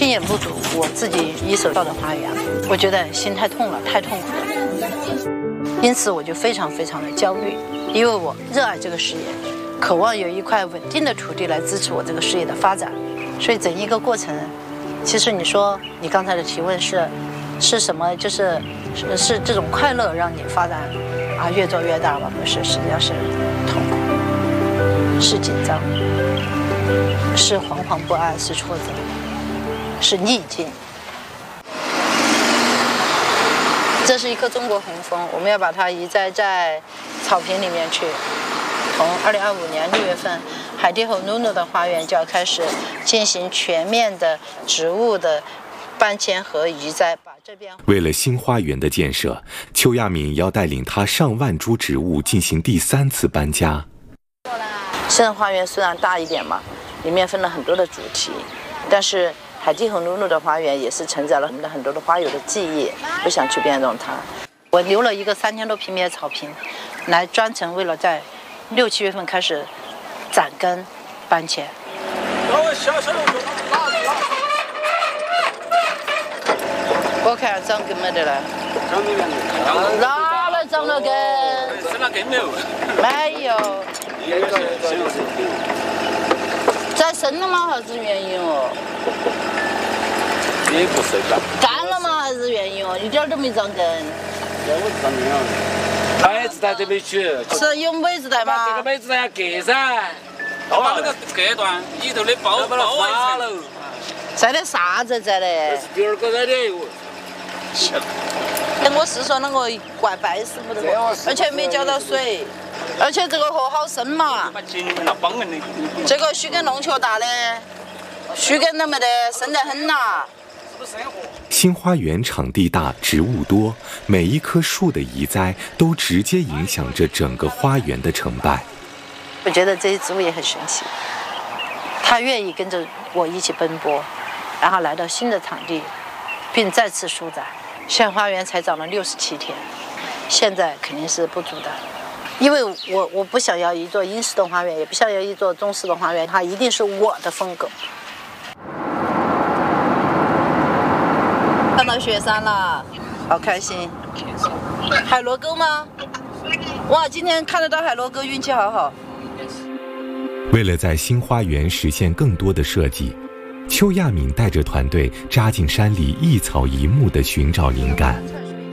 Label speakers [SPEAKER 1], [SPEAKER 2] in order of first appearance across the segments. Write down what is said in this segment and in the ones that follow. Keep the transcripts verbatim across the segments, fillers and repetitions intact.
[SPEAKER 1] 亲眼目睹我自己一手造的花园，我觉得心太痛了，太痛苦了。因此我就非常非常的焦虑，因为我热爱这个事业，渴望有一块稳定的土地来支持我这个事业的发展。所以整一个过程，其实你说你刚才的提问是是什么？就是是是这种快乐让你发展啊越做越大吗？不是，实际上是痛苦，是紧张，是惶惶不安，是挫折，是逆境。这是一棵中国红枫，我们要把它移栽在草坪里面去。从二零二五年六月份，海蒂和努努的花园就要开始进行全面的植物的搬迁和移栽。把这边
[SPEAKER 2] 为了新花园的建设，邱亚敏要带领他上万株植物进行第三次搬家。
[SPEAKER 1] 现在花园虽然大一点嘛，里面分了很多的主题，但是海蒂和努努的花园也是承载了很多很多的花友的记忆，不想去变动它。我留了一个三千多平米的草坪，来专程为了在六七月份开始攒根搬迁。我看长根没得了，哪来长了根？
[SPEAKER 3] 生了根没有？
[SPEAKER 1] 没有。再生了吗？还是原因哦？
[SPEAKER 3] 也不生了。
[SPEAKER 1] 干了吗？还是原因哦？一点都没长根。
[SPEAKER 3] 这我长根了。梅子带这边去。
[SPEAKER 1] 是有梅子带吗？
[SPEAKER 3] 把这个梅子带要割噻。把那个割断，里头的包包完了。
[SPEAKER 1] 摘的啥子摘的？
[SPEAKER 3] 这是第二个摘的。
[SPEAKER 1] 我是说那个怪白师傅的，而且没浇到水，而且这个河好深嘛。这个须根弄球大的，须根都没得，深得很呐。
[SPEAKER 2] 新花园场地大，植物多，每一棵树的移栽都直接影响着整个花园的成败。
[SPEAKER 1] 我觉得这些植物也很神奇，它愿意跟着我一起奔波，然后来到新的场地，并再次舒展。现在花园才长了六十七天，现在肯定是不足的，因为我我不想要一座英式的花园，也不想要一座中式的花园，它一定是我的风格。看到雪山了，好开心！海螺沟吗？哇，今天看得到海螺沟，运气好好。
[SPEAKER 2] 为了在新花园实现更多的设计，邱亚敏带着团队扎进山里，一草一木地寻找灵感。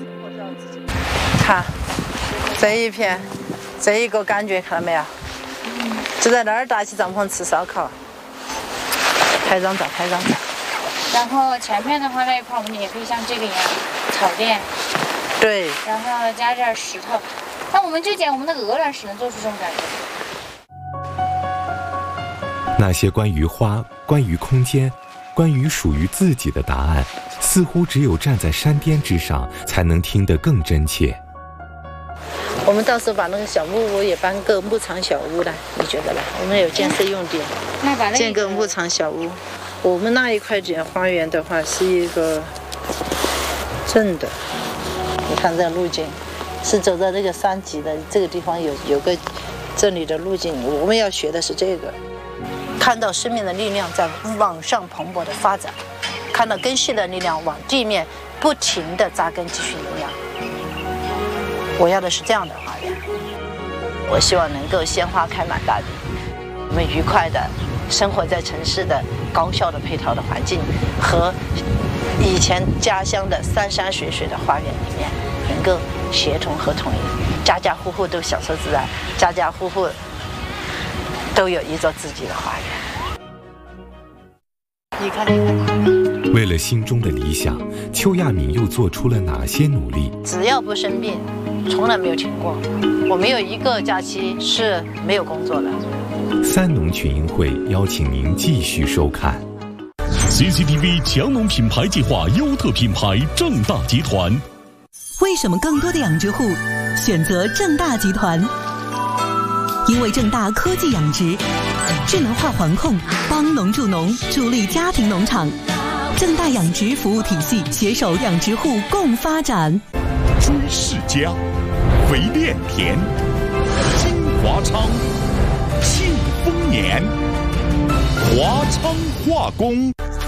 [SPEAKER 1] 看这一片，这一个感觉看到没有？就在那儿搭起帐篷吃烧烤，拍张照，拍张照。
[SPEAKER 4] 然后前面的话那一块我们也可以像这个一样草垫，
[SPEAKER 1] 对，
[SPEAKER 4] 然后加点石头。那我们就讲我们的鹅卵石能做出这种感觉。
[SPEAKER 2] 那些关于花、关于空间、关于属于自己的答案，似乎只有站在山巅之上，才能听得更真切。
[SPEAKER 1] 我们到时候把那个小木屋也搬个牧场小屋来，你觉得呢？我们有建设用地，
[SPEAKER 4] 那把那个
[SPEAKER 1] 建个牧场小屋。我们那一块地花园的话是一个正的，你看这个路径是走在这个山脊的这个地方有有个这里的路径，我们要学的是这个，看到生命的力量在往上蓬勃的发展，看到根系的力量往地面不停的扎根继续营养。我要的是这样的花园，我希望能够鲜花开满大地，我们愉快的生活在城市的高效的配套的环境和以前家乡的山山水水的花园里面，能够协同和统一，家家户户都享受自然，家家户户都有一座自己的花园。你看，你看，
[SPEAKER 2] 为了心中的理想，邱亚敏又做出了哪些努力？
[SPEAKER 1] 只要不生病，从来没有停过。我没有一个假期是没有工作的。
[SPEAKER 2] 三农群英会邀请您继续收看。
[SPEAKER 5] C C T V 强农品牌计划优特品牌正大集团。
[SPEAKER 6] 为什么更多的养殖户选择正大集团？因为正大科技养殖，智能化环控，帮农助农，助力家庭农场。正大养殖服务体系携手养殖户共发展。
[SPEAKER 5] 朱世家、肥炼田、金华昌、庆丰年、华昌化工。